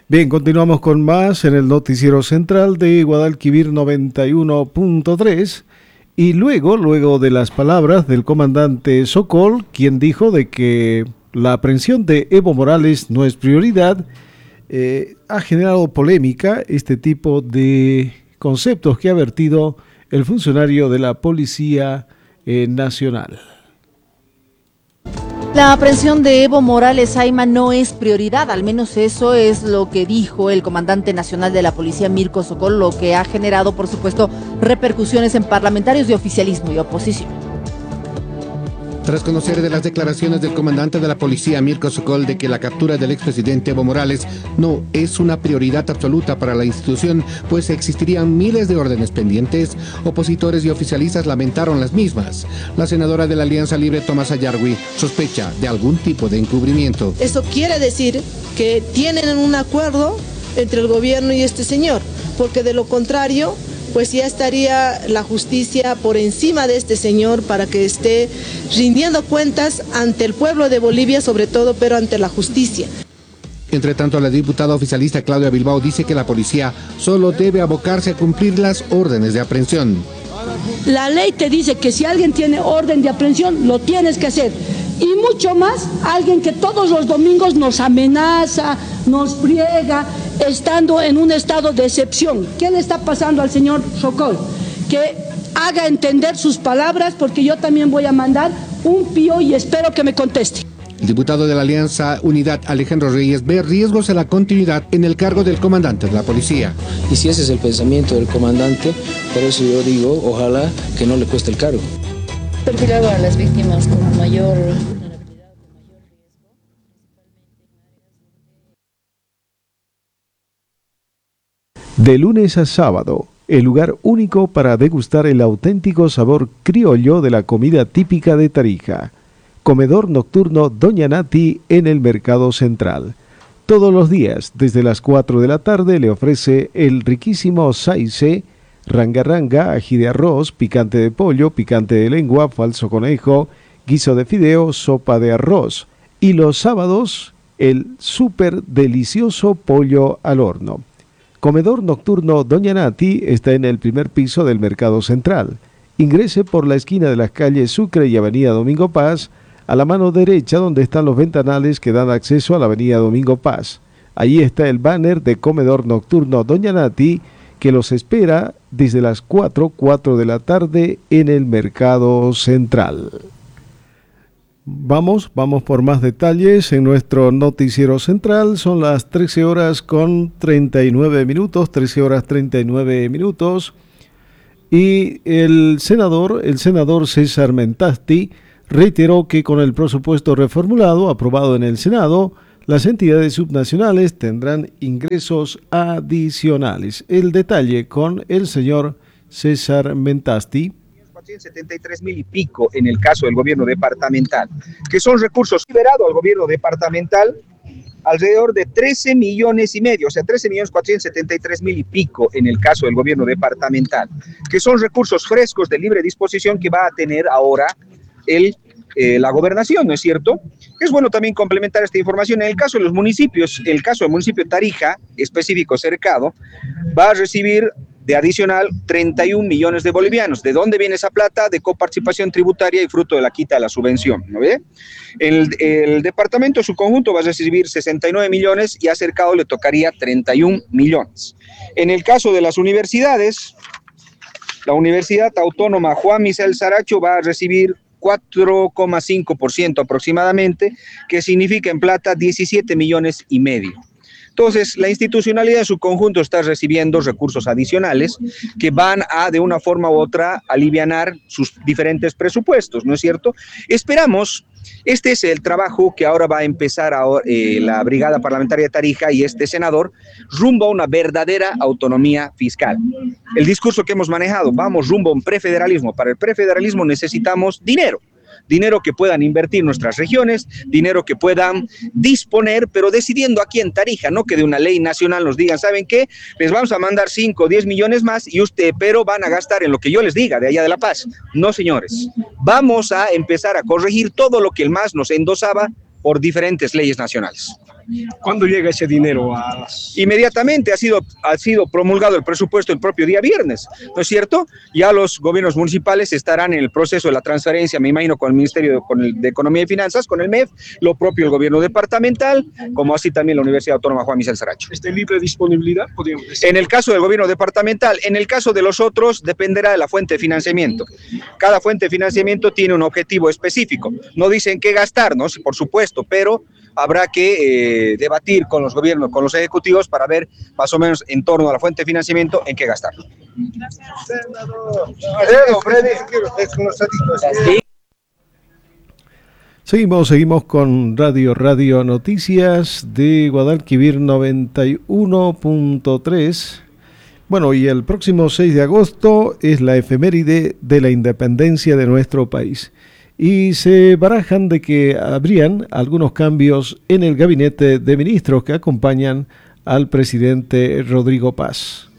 Bien, continuamos con más en el noticiero central de Guadalquivir 91.3 y luego de las palabras del comandante Sokol, quien dijo de que la aprehensión de Evo Morales no es prioridad, ha generado polémica este tipo de conceptos que ha vertido el funcionario de la Policía Nacional. La aprehensión de Evo Morales Ayma no es prioridad, al menos eso es lo que dijo el comandante nacional de la policía Mirko Sokol, lo que ha generado, por supuesto, repercusiones en parlamentarios de oficialismo y oposición. Tras conocer de las declaraciones del comandante de la policía Mirko Sokol de que la captura del expresidente Evo Morales no es una prioridad absoluta para la institución, pues existirían miles de órdenes pendientes, opositores y oficialistas lamentaron las mismas. La senadora de la Alianza Libre, Tomasa Yarwi, sospecha de algún tipo de encubrimiento. Eso quiere decir que tienen un acuerdo entre el gobierno y este señor, porque de lo contrario, pues ya estaría la justicia por encima de este señor para que esté rindiendo cuentas ante el pueblo de Bolivia sobre todo, pero ante la justicia. Entre tanto, la diputada oficialista Claudia Bilbao dice que la policía solo debe abocarse a cumplir las órdenes de aprehensión. La ley te dice que si alguien tiene orden de aprehensión, lo tienes que hacer. Y mucho más, alguien que todos los domingos nos amenaza, nos friega, estando en un estado de excepción. ¿Qué le está pasando al señor Sokol? Que haga entender sus palabras, porque yo también voy a mandar un pío y espero que me conteste. El diputado de la Alianza Unidad, Alejandro Reyes, ve riesgos en la continuidad en el cargo del comandante de la policía. Y si ese es el pensamiento del comandante, por eso yo digo, ojalá que no le cueste el cargo. Perfilaba a las víctimas con mayor vulnerabilidad, con mayor riesgo, De lunes a sábado, el lugar único para degustar el auténtico sabor criollo de la comida típica de Tarija. Comedor nocturno Doña Nati en el Mercado Central. Todos los días, desde las 4 de la tarde, le ofrece el riquísimo saice, ranga, ají de arroz, picante de pollo, picante de lengua, falso conejo, guiso de fideo, sopa de arroz. Y los sábados, el súper delicioso pollo al horno. Comedor nocturno Doña Nati está en el primer piso del Mercado Central. Ingrese por la esquina de las calles Sucre y Avenida Domingo Paz, a la mano derecha donde están los ventanales que dan acceso a la Avenida Domingo Paz. Allí está el banner de Comedor nocturno Doña Nati, que los espera desde las 4 de la tarde en el Mercado Central. Vamos por más detalles en nuestro noticiero central. Son las 13 horas con 39 minutos, 13 horas 39 minutos. Y el senador César Mentasti reiteró que con el presupuesto reformulado aprobado en el Senado, las entidades subnacionales tendrán ingresos adicionales. El detalle con el señor César Mentasti. 473,000 y pico en el caso del gobierno departamental, que son recursos liberados al gobierno departamental, alrededor de 13 millones y medio, o sea, 13.473,000 y pico en el caso del gobierno departamental, que son recursos frescos de libre disposición que va a tener ahora la gobernación, ¿no es cierto? Es bueno también complementar esta información. En el caso de los municipios, el caso del municipio de Tarija, específico Cercado, va a recibir de adicional 31 millones de bolivianos. ¿De dónde viene esa plata? De coparticipación tributaria y fruto de la quita de la subvención, ¿no ve? El departamento en su conjunto va a recibir 69 millones y a Cercado le tocaría 31 millones. En el caso de las universidades, la Universidad Autónoma Juan Misael Saracho va a recibir 4,5% aproximadamente, que significa en plata 17 millones y medio. Entonces, la institucionalidad en su conjunto está recibiendo recursos adicionales que van a, de una forma u otra, alivianar sus diferentes presupuestos, ¿no es cierto? Esperamos, este es el trabajo que ahora va a empezar la Brigada Parlamentaria de Tarija y este senador, rumbo a una verdadera autonomía fiscal. El discurso que hemos manejado, vamos rumbo a un prefederalismo. Para el prefederalismo necesitamos dinero que puedan invertir nuestras regiones, dinero que puedan disponer, pero decidiendo aquí en Tarija, no que de una ley nacional nos digan, ¿saben qué? Les vamos a mandar 5 o 10 millones más pero van a gastar en lo que yo les diga de allá de La Paz. No, señores, vamos a empezar a corregir todo lo que el MAS nos endosaba por diferentes leyes nacionales. ¿Cuándo llega ese dinero a...? Inmediatamente ha sido promulgado el presupuesto el propio día viernes, ¿no es cierto? Ya los gobiernos municipales estarán en el proceso de la transferencia, me imagino, con el Ministerio de Economía y Finanzas, con el MEF, lo propio el gobierno departamental, como así también la Universidad Autónoma Juan Michel Saracho. ¿Está en libre disponibilidad? Podríamos decir. En el caso del gobierno departamental, en el caso de los otros, dependerá de la fuente de financiamiento. Cada fuente de financiamiento tiene un objetivo específico. No dicen qué gastar, ¿no? Por supuesto, pero habrá que debatir con los gobiernos, con los ejecutivos, para ver más o menos en torno a la fuente de financiamiento en qué gastar. Seguimos con Radio Noticias de Guadalquivir 91.3. Bueno, y el próximo 6 de agosto es la efeméride de la independencia de nuestro país. Y se barajan de que habrían algunos cambios en el gabinete de ministros que acompañan al presidente Rodrigo Paz.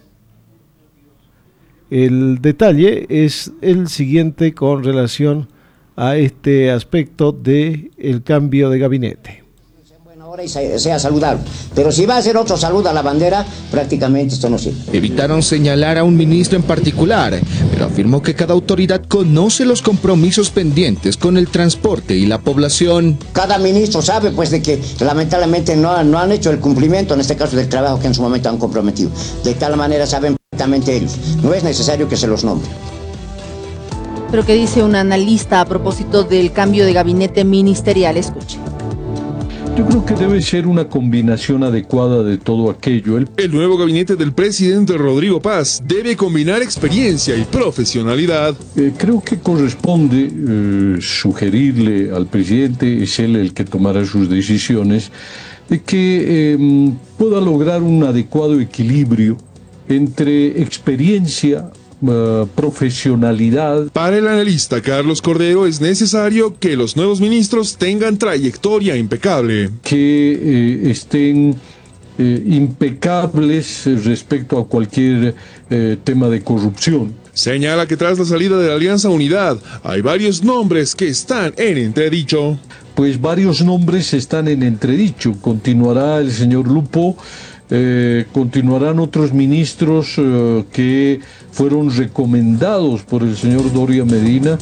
El detalle es el siguiente con relación a este aspecto del cambio de gabinete. Ahora y sea saludable, pero si va a ser otro saludo a la bandera, prácticamente esto no sirve. Evitaron señalar a un ministro en particular, pero afirmó que cada autoridad conoce los compromisos pendientes con el transporte y la población. Cada ministro sabe pues de que lamentablemente no han hecho el cumplimiento, en este caso del trabajo que en su momento han comprometido. De tal manera saben perfectamente ellos, no es necesario que se los nombre. Pero ¿qué dice un analista a propósito del cambio de gabinete ministerial? Escuche. Yo creo que debe ser una combinación adecuada de todo aquello. El nuevo gabinete del presidente Rodrigo Paz debe combinar experiencia y profesionalidad. Creo que corresponde sugerirle al presidente, es él el que tomará sus decisiones, de que pueda lograr un adecuado equilibrio entre experiencia, profesionalidad. Para el analista Carlos Cordero es necesario que los nuevos ministros tengan trayectoria impecable. Que estén impecables respecto a cualquier tema de corrupción. Señala que tras la salida de la Alianza Unidad hay varios nombres que están en entredicho. Pues varios nombres están en entredicho. Continuará el señor Lupo. Continuarán otros ministros que fueron recomendados por el señor Doria Medina.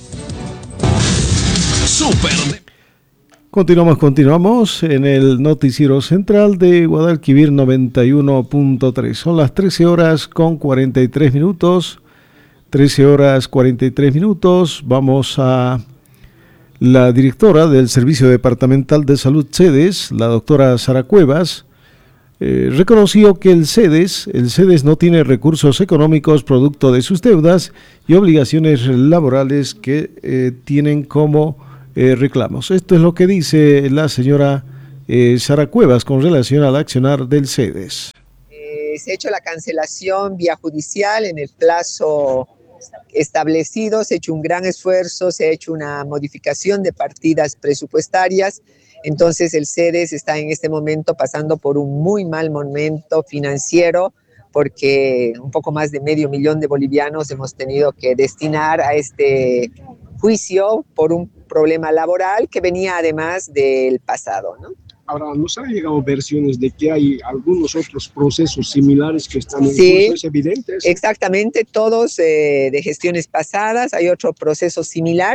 Continuamos en el noticiero central de Guadalquivir 91.3. Son las 13 horas con 43 minutos. 13 horas 43 minutos. Vamos a la directora del Servicio Departamental de Salud CEDES, la doctora Sara Cuevas. Reconoció que el CEDES no tiene recursos económicos producto de sus deudas y obligaciones laborales que tienen como reclamos. Esto es lo que dice la señora Sara Cuevas con relación al accionar del CEDES. Se ha hecho la cancelación vía judicial en el plazo establecido, se ha hecho un gran esfuerzo, se ha hecho una modificación de partidas presupuestarias. Entonces el CEDES está en este momento pasando por un muy mal momento financiero porque un poco más de 500,000 de bolivianos hemos tenido que destinar a este juicio por un problema laboral que venía además del pasado, ¿no? Ahora, nos han llegado versiones de que hay algunos otros procesos similares que están en curso, ¿es evidente eso? Exactamente, todos de gestiones pasadas. Hay otro proceso similar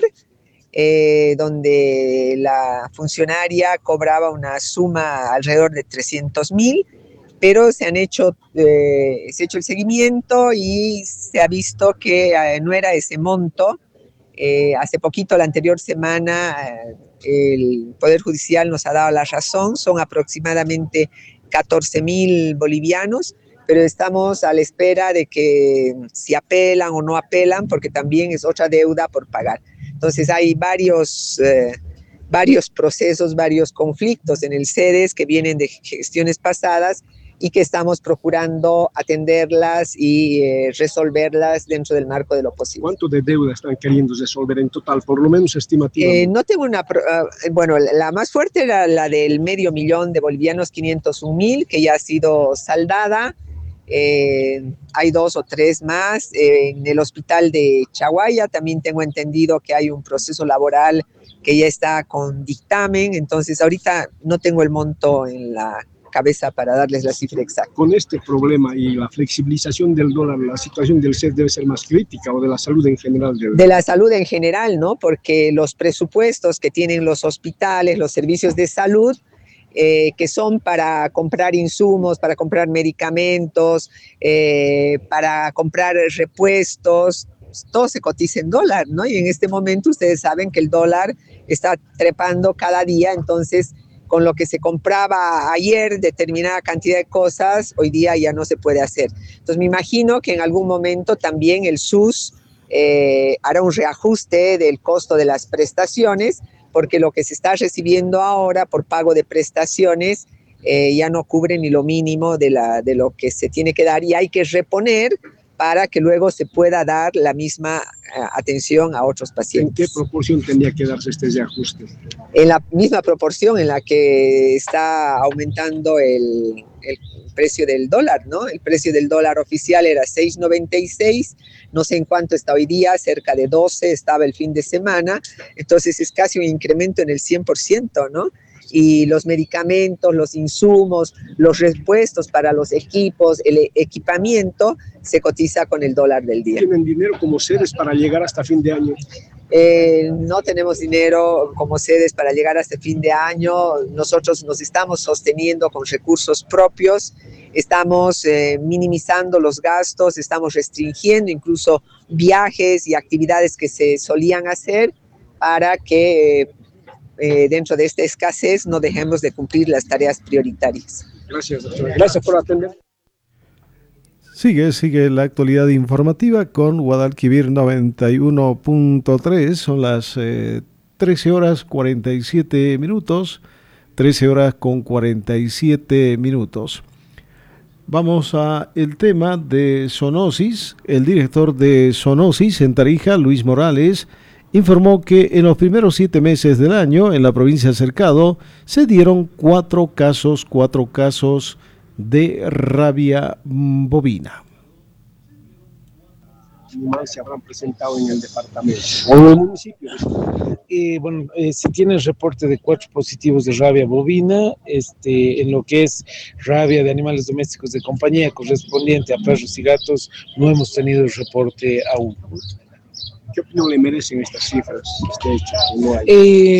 donde la funcionaria cobraba una suma alrededor de 300,000, pero se ha hecho el seguimiento y se ha visto que no era ese monto. Hace poquito, la anterior semana, el Poder Judicial nos ha dado la razón, son aproximadamente 14,000 bolivianos, pero estamos a la espera de que si apelan o no apelan, porque también es otra deuda por pagar. Entonces hay varios procesos, varios conflictos en el CEDES que vienen de gestiones pasadas y que estamos procurando atenderlas y resolverlas dentro del marco de lo posible. ¿Cuánto de deuda están queriendo resolver en total, por lo menos estimativamente? No tengo bueno, la más fuerte era la del 500,000 de bolivianos, 501,000, que ya ha sido saldada. Hay 2 o 3 más. En el hospital de Chaguaya también tengo entendido que hay un proceso laboral que ya está con dictamen, entonces ahorita no tengo el monto en la cabeza para darles la cifra exacta. Con este problema y la flexibilización del dólar, la situación del SED debe ser más crítica, o de la salud en general. De la salud en general, ¿no? Porque los presupuestos que tienen los hospitales, los servicios de salud, que son para comprar insumos, para comprar medicamentos, para comprar repuestos, todo se cotiza en dólar, ¿no? Y en este momento ustedes saben que el dólar está trepando cada día, entonces con lo que se compraba ayer determinada cantidad de cosas, hoy día ya no se puede hacer. Entonces me imagino que en algún momento también el SUS hará un reajuste del costo de las prestaciones, porque lo que se está recibiendo ahora por pago de prestaciones ya no cubre ni lo mínimo de lo que se tiene que dar, y hay que reponer para que luego se pueda dar la misma atención a otros pacientes. ¿En qué proporción tendría que darse este reajuste? En la misma proporción en la que está aumentando el precio del dólar, ¿no? El precio del dólar oficial era 6.96, no sé en cuánto está hoy día, cerca de 12 estaba el fin de semana, entonces es casi un incremento en el 100%, ¿no? Y los medicamentos, los insumos, los repuestos para los equipos, el equipamiento se cotiza con el dólar del día. ¿Tienen dinero como sedes para llegar hasta fin de año? No tenemos dinero como sedes para llegar hasta fin de año. Nosotros nos estamos sosteniendo con recursos propios, estamos minimizando los gastos, estamos restringiendo incluso viajes y actividades que se solían hacer para que dentro de esta escasez no dejemos de cumplir las tareas prioritarias. Gracias, doctora. Gracias por atender. Sigue la actualidad informativa con Guadalquivir 91.3. Son las 13 horas 47 minutos. 13 horas con 47 minutos. Vamos a el tema de zoonosis. El director de zoonosis en Tarija, Luis Morales, informó que en los primeros 7 meses del año en la provincia de Cercado se dieron 4 casos de rabia bovina. Animales se habrán presentado en el departamento o en el municipio. Se tiene el reporte de 4 positivos de rabia bovina, en lo que es rabia de animales domésticos de compañía correspondiente a perros y gatos, no hemos tenido el reporte aún. ¿Qué opinión le merecen estas cifras, este hecho? No hay.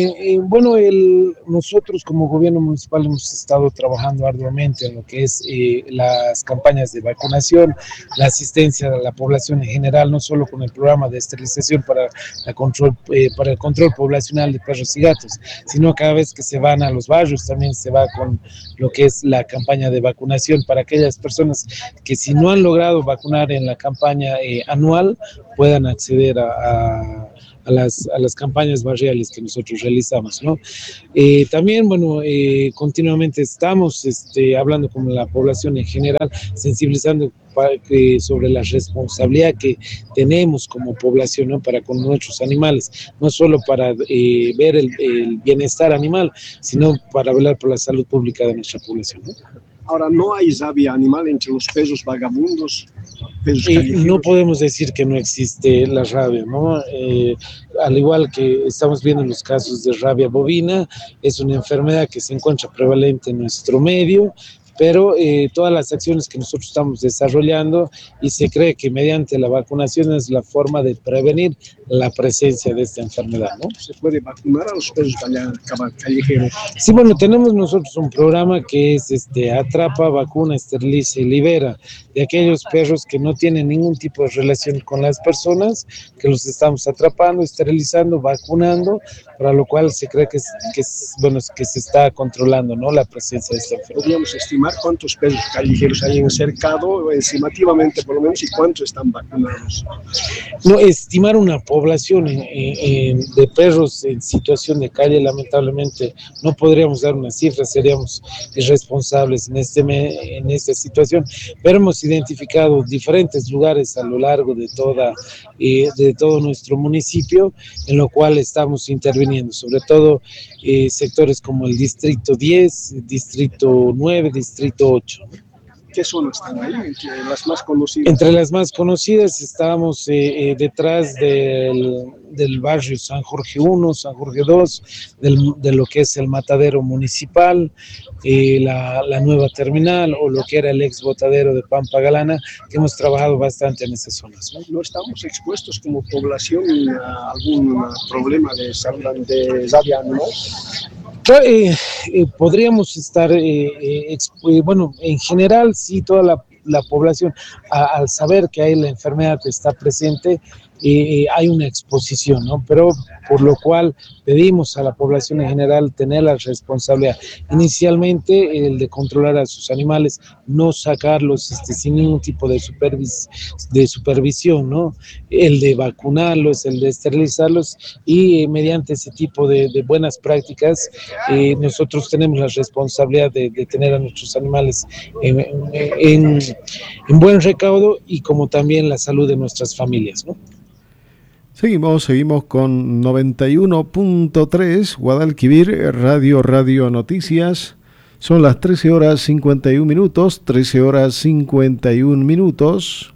Nosotros como gobierno municipal hemos estado trabajando arduamente en lo que es las campañas de vacunación, la asistencia a la población en general, no solo con el programa de esterilización para el control poblacional de perros y gatos, sino cada vez que se van a los barrios también se va con lo que es la campaña de vacunación para aquellas personas que, si no han logrado vacunar en la campaña anual, puedan acceder a las campañas barriales que nosotros realizamos, ¿no? También, continuamente estamos hablando con la población en general, sensibilizando sobre la responsabilidad que tenemos como población, ¿no? Para con nuestros animales, no solo para ver el bienestar animal, sino para velar por la salud pública de nuestra población, ¿no? Ahora, ¿no hay rabia animal entre los perros vagabundos? No podemos decir que no existe la rabia, ¿no? Al igual que estamos viendo en los casos de rabia bovina, es una enfermedad que se encuentra prevalente en nuestro medio, pero todas las acciones que nosotros estamos desarrollando, y se cree que mediante la vacunación es la forma de prevenir la presencia de esta enfermedad, ¿no? ¿Se puede vacunar a los perros callejeros? Sí, tenemos nosotros un programa que es atrapa, vacuna, esteriliza y libera, de aquellos perros que no tienen ningún tipo de relación con las personas, que los estamos atrapando, esterilizando, vacunando, para lo cual se cree que se está controlando, ¿no?, la presencia de esta enfermedad. ¿Podríamos estimar cuántos perros callejeros hay en el cercado, estimativamente por lo menos, y cuántos están vacunados? No, estimar una población de perros en situación de calle, lamentablemente no podríamos dar una cifra, seríamos irresponsables en esta situación, pero hemos identificado diferentes lugares a lo largo de todo nuestro municipio, en lo cual estamos interviniendo, sobre todo sectores como el distrito 10, distrito 9, distrito 8. qué zonas están ahí? Entre las más conocidas. Entre las más conocidas estábamos detrás del barrio San Jorge 1, San Jorge 2, de lo que es el matadero municipal, la nueva terminal o lo que era el ex botadero de Pampa Galana, que hemos trabajado bastante en esas zonas. ¿No estamos expuestos como población a algún problema de rabia animal? Podríamos estar, bueno, en general sí, toda la población, al saber que ahí la enfermedad está presente, hay una exposición, ¿no? Pero por lo cual pedimos a la población en general tener la responsabilidad, inicialmente el de controlar a sus animales, no sacarlos sin ningún tipo de supervisión, ¿no? El de vacunarlos, el de esterilizarlos, y mediante ese tipo de buenas prácticas, nosotros tenemos la responsabilidad de tener a nuestros animales en buen recaudo, y como también la salud de nuestras familias, ¿no? Seguimos con 91.3 Guadalquivir, Radio Noticias. Son las 13 horas 51 minutos.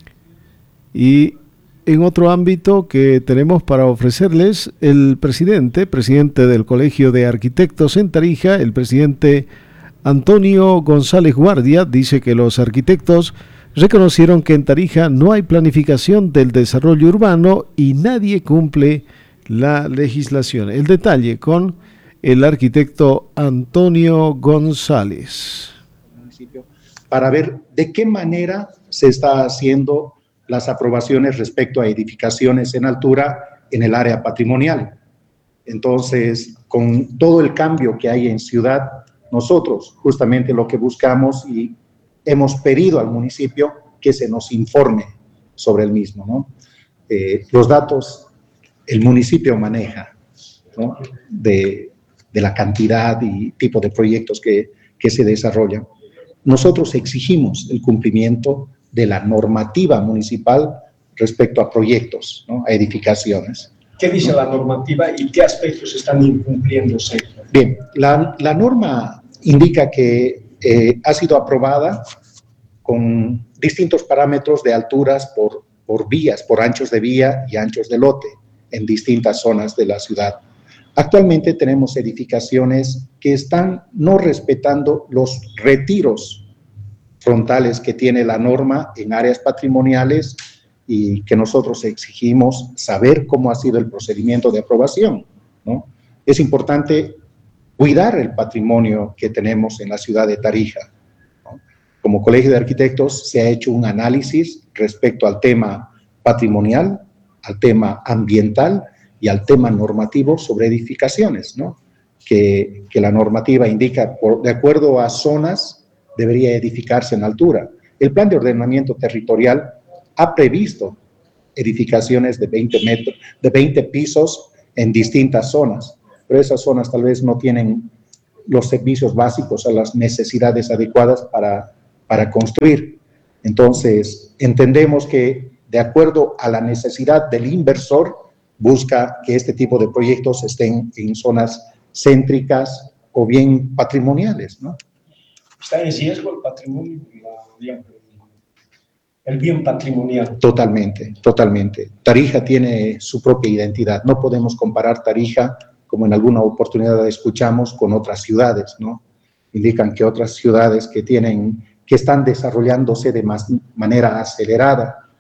Y en otro ámbito que tenemos para ofrecerles, el presidente del Colegio de Arquitectos en Tarija, el presidente Antonio González Guardia, dice que los arquitectos reconocieron que en Tarija no hay planificación del desarrollo urbano y nadie cumple la legislación. El detalle con el arquitecto Antonio González. Para ver de qué manera se está haciendo las aprobaciones respecto a edificaciones en altura en el área patrimonial. Entonces, con todo el cambio que hay en ciudad, nosotros justamente lo que buscamos y hemos pedido al municipio que se nos informe sobre el mismo, ¿no? Los datos el municipio maneja, ¿no? de la cantidad y tipo de proyectos que se desarrollan. Nosotros exigimos el cumplimiento de la normativa municipal respecto a proyectos, ¿no? A edificaciones. ¿Qué dice la normativa y qué aspectos están incumpliéndose? Bien, la norma indica que ha sido aprobada con distintos parámetros de alturas por vías, por anchos de vía y anchos de lote en distintas zonas de la ciudad. Actualmente tenemos edificaciones que están no respetando los retiros frontales que tiene la norma en áreas patrimoniales y que nosotros exigimos saber cómo ha sido el procedimiento de aprobación, ¿no? Es importante cuidar el patrimonio que tenemos en la ciudad de Tarija, ¿no? Como Colegio de Arquitectos se ha hecho un análisis respecto al tema patrimonial, al tema ambiental y al tema normativo sobre edificaciones, ¿no? Que la normativa indica, de acuerdo a zonas, debería edificarse en altura. El plan de ordenamiento territorial ha previsto edificaciones de 20 pisos en distintas zonas, pero esas zonas tal vez no tienen los servicios básicos o las necesidades adecuadas para construir. Entonces, entendemos que de acuerdo a la necesidad del inversor, busca que este tipo de proyectos estén en zonas céntricas o bien patrimoniales, ¿no? ¿Está en riesgo el patrimonio, el bien patrimonial? Totalmente, totalmente. Tarija tiene su propia identidad. No podemos comparar Tarija, como en alguna oportunidad escuchamos, con otras ciudades, ¿no? Indican que otras ciudades que están desarrollándose de manera acelerada.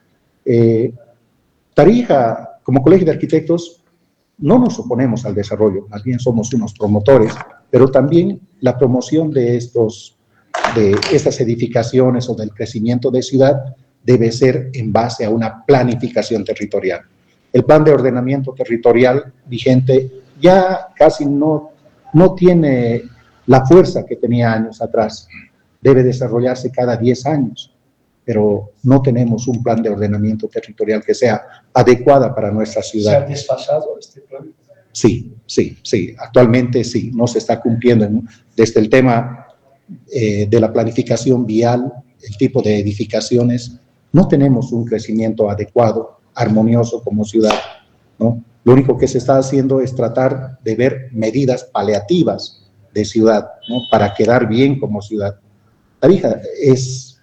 Tarija, como Colegio de Arquitectos, no nos oponemos al desarrollo, más bien somos unos promotores, pero también la promoción de estas edificaciones o del crecimiento de ciudad debe ser en base a una planificación territorial. El plan de ordenamiento territorial vigente ya casi no tiene la fuerza que tenía años atrás. Debe desarrollarse cada 10 años, pero no tenemos un plan de ordenamiento territorial que sea adecuada para nuestra ciudad. ¿Se ha desfasado este plan? Sí. Actualmente sí, no se está cumpliendo desde el tema de la planificación vial, el tipo de edificaciones. No tenemos un crecimiento adecuado, armonioso como ciudad, ¿no? Lo único que se está haciendo es tratar de ver medidas paliativas de ciudad, ¿no? Para quedar bien como ciudad. Tarija es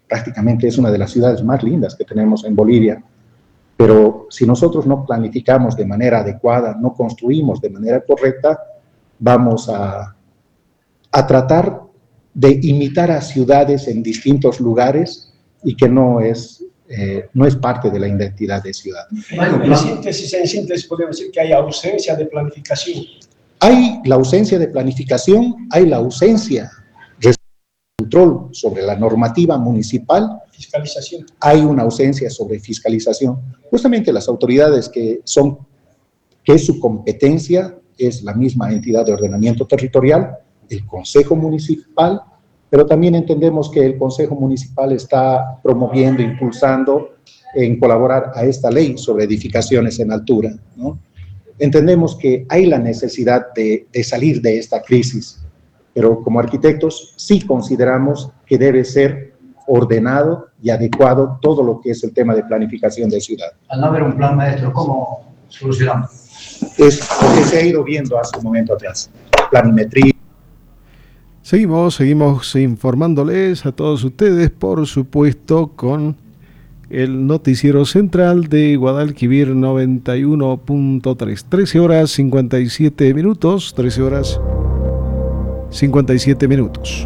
prácticamente es una de las ciudades más lindas que tenemos en Bolivia, pero si nosotros no planificamos de manera adecuada, no construimos de manera correcta, vamos a tratar de imitar a ciudades en distintos lugares y que no es parte de la identidad de ciudad. Bueno, en síntesis podemos decir que hay ausencia de planificación. Hay la ausencia de planificación, hay la ausencia de control sobre la normativa municipal. Fiscalización. Hay una ausencia sobre fiscalización. Justamente las autoridades que es su competencia, es la misma entidad de ordenamiento territorial, el Consejo Municipal, pero también entendemos que el Consejo Municipal está promoviendo, impulsando en colaborar a esta ley sobre edificaciones en altura, ¿no? Entendemos que hay la necesidad de salir de esta crisis, pero como arquitectos sí consideramos que debe ser ordenado y adecuado todo lo que es el tema de planificación de ciudad. Al no haber un plan maestro, ¿cómo solucionamos? Es lo que se ha ido viendo hace un momento atrás, planimetría. Seguimos informándoles a todos ustedes, por supuesto, con el noticiero central de Guadalquivir 91.3. 13 horas 57 minutos. 13 horas 57 minutos.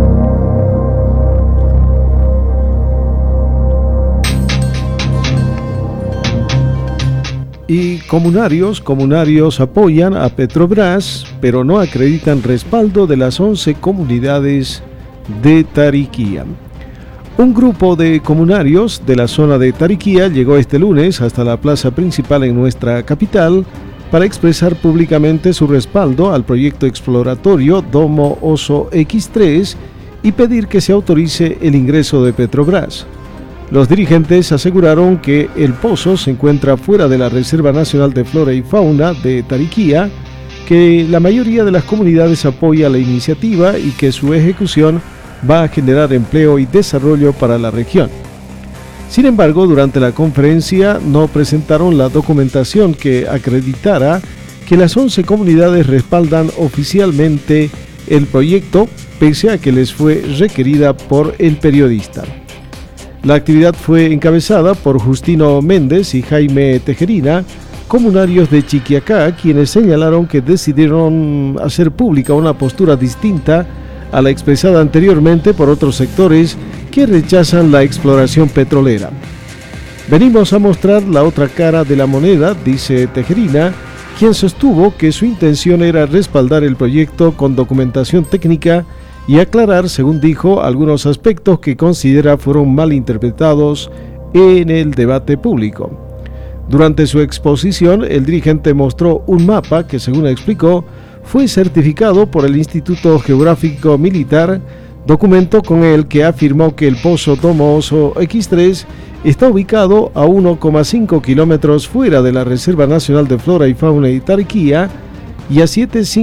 Y comunarios apoyan a Petrobras, pero no acreditan respaldo de las 11 comunidades de Tariquía. Un grupo de comunarios de la zona de Tariquía llegó este lunes hasta la plaza principal en nuestra capital para expresar públicamente su respaldo al proyecto exploratorio Domo Oso X3 y pedir que se autorice el ingreso de Petrobras. Los dirigentes aseguraron que el pozo se encuentra fuera de la Reserva Nacional de Flora y Fauna de Tariquía, que la mayoría de las comunidades apoya la iniciativa y que su ejecución va a generar empleo y desarrollo para la región. Sin embargo, durante la conferencia no presentaron la documentación que acreditara que las 11 comunidades respaldan oficialmente el proyecto, pese a que les fue requerida por el periodista. La actividad fue encabezada por Justino Méndez y Jaime Tejerina, comunarios de Chiquiacá, quienes señalaron que decidieron hacer pública una postura distinta a la expresada anteriormente por otros sectores que rechazan la exploración petrolera. Venimos a mostrar la otra cara de la moneda, dice Tejerina, quien sostuvo que su intención era respaldar el proyecto con documentación técnica y aclarar, según dijo, algunos aspectos que considera fueron mal interpretados en el debate público. Durante su exposición, el dirigente mostró un mapa que, según explicó, fue certificado por el Instituto Geográfico Militar, documento con el que afirmó que el pozo Domo Oso X3 está ubicado a 1,5 kilómetros fuera de la Reserva Nacional de Flora y Fauna de Tariquía y a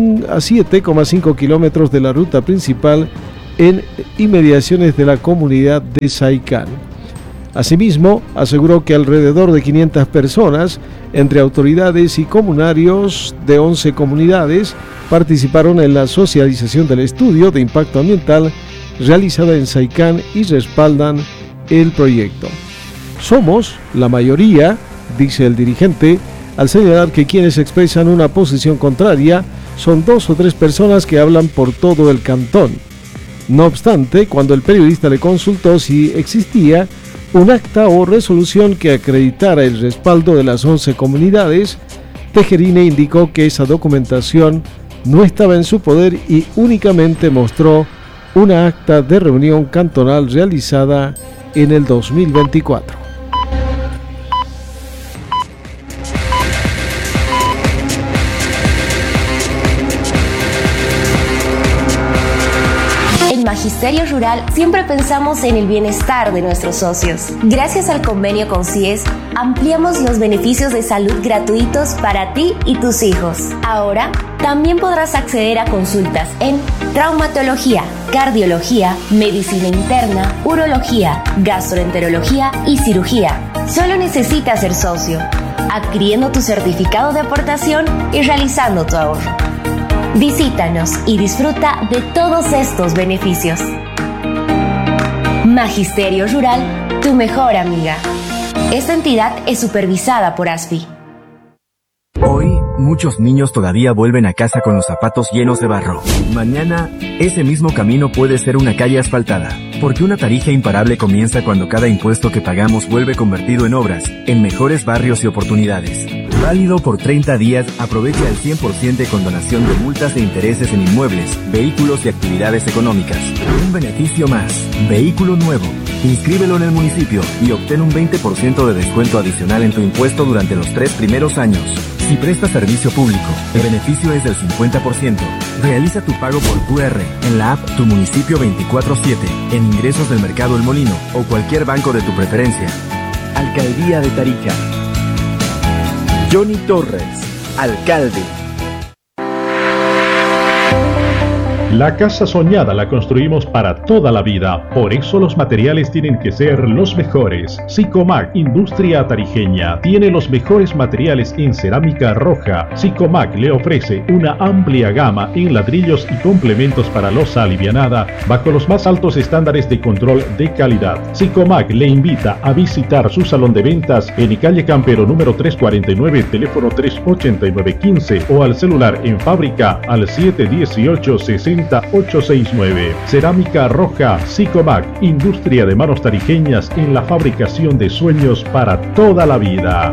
7,5 kilómetros de la ruta principal en inmediaciones de la comunidad de Saicán. Asimismo, aseguró que alrededor de 500 personas, entre autoridades y comunarios de 11 comunidades, participaron en la socialización del estudio de impacto ambiental realizada en Saicán y respaldan el proyecto. Somos la mayoría, dice el dirigente, al señalar que quienes expresan una posición contraria son 2 o 3 personas que hablan por todo el cantón. No obstante, cuando el periodista le consultó si existía un acta o resolución que acreditara el respaldo de las 11 comunidades, Tejerina indicó que esa documentación no estaba en su poder y únicamente mostró una acta de reunión cantonal realizada en el 2024. Magisterio Rural siempre pensamos en el bienestar de nuestros socios. Gracias al convenio con CIES, ampliamos los beneficios de salud gratuitos para ti y tus hijos. Ahora, también podrás acceder a consultas en traumatología, cardiología, medicina interna, urología, gastroenterología y cirugía. Solo necesitas ser socio, adquiriendo tu certificado de aportación y realizando tu ahorro. Visítanos y disfruta de todos estos beneficios. Magisterio Rural, tu mejor amiga. Esta entidad es supervisada por ASFI. Hoy, muchos niños todavía vuelven a casa con los zapatos llenos de barro. Mañana, ese mismo camino puede ser una calle asfaltada, porque una Tarija imparable comienza cuando cada impuesto que pagamos vuelve convertido en obras, en mejores barrios y oportunidades. Válido por 30 días, aprovecha el 100% de condonación de multas e intereses en inmuebles, vehículos y actividades económicas. Un beneficio más, vehículo nuevo. Inscríbelo en el municipio y obtén un 20% de descuento adicional en tu impuesto durante los 3 primeros años. Si prestas servicio público, el beneficio es del 50%. Realiza tu pago por QR en la app Tu Municipio 24/7, en ingresos del Mercado El Molino o cualquier banco de tu preferencia. Alcaldía de Tarija. Johnny Torres, alcalde. La casa soñada la construimos para toda la vida, por eso los materiales tienen que ser los mejores. Sicomac Industria Tarijeña tiene los mejores materiales en cerámica roja. Sicomac le ofrece una amplia gama en ladrillos y complementos para losa alivianada bajo los más altos estándares de control de calidad. Sicomac le invita a visitar su salón de ventas en calle Campero número 349, teléfono 38915 o al celular en fábrica al 718-60869. Cerámica roja Sicomac, industria de manos tarijeñas en la fabricación de sueños para toda la vida.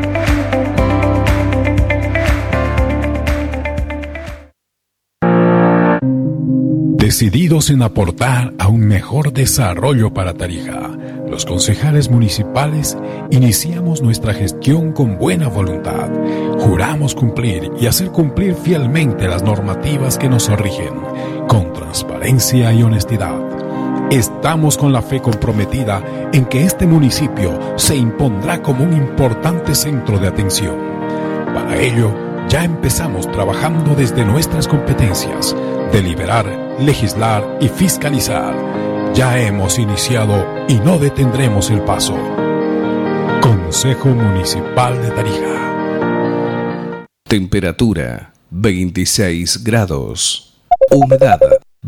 Decididos en aportar a un mejor desarrollo para Tarija, los concejales municipales iniciamos nuestra gestión con buena voluntad. Juramos cumplir y hacer cumplir fielmente las normativas que nos rigen, con transparencia y honestidad. Estamos con la fe comprometida en que este municipio se impondrá como un importante centro de atención. Para ello, ya empezamos trabajando desde nuestras competencias: deliberar, legislar y fiscalizar. Ya hemos iniciado y no detendremos el paso. Consejo Municipal de Tarija. Temperatura 26 grados. Humedad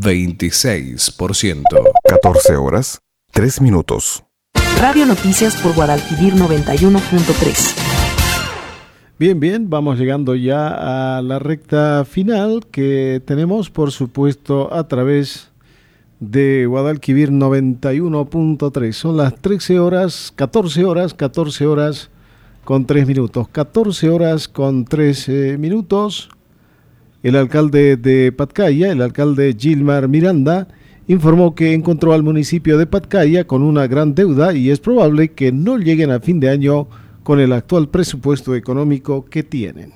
26%. 14 horas, 3 minutos. Radio Noticias por Guadalquivir 91.3. Bien, vamos llegando ya a la recta final que tenemos, por supuesto, a través de Guadalquivir 91.3. Son las 14 horas con 3 minutos. 14 horas con 3 minutos. El alcalde de Patcaya, el alcalde Gilmar Miranda, informó que encontró al municipio de Patcaya con una gran deuda y es probable que no lleguen a fin de año con el actual presupuesto económico que tienen.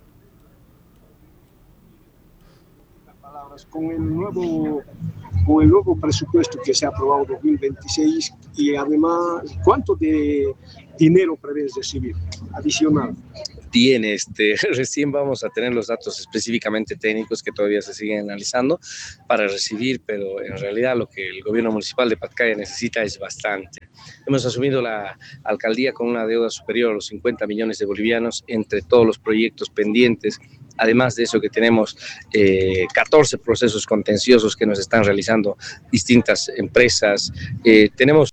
Con el nuevo presupuesto que se ha aprobado 2026 y además, ¿cuánto de dinero prevés recibir adicional? Recién vamos a tener los datos específicamente técnicos que todavía se siguen analizando para recibir, pero en realidad lo que el gobierno municipal de Patcaya necesita es bastante. Hemos asumido la alcaldía con una deuda superior a los 50 millones de bolivianos entre todos los proyectos pendientes. Además de eso, que tenemos 14 procesos contenciosos que nos están realizando distintas empresas. Tenemos